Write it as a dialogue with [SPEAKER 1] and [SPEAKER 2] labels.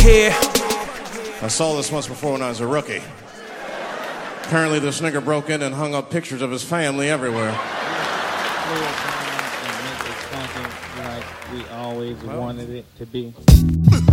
[SPEAKER 1] here.
[SPEAKER 2] I saw this once before when I was a rookie. Apparently this nigger broke in and hung up pictures of his family everywhere.
[SPEAKER 3] Like we always wanted it to be.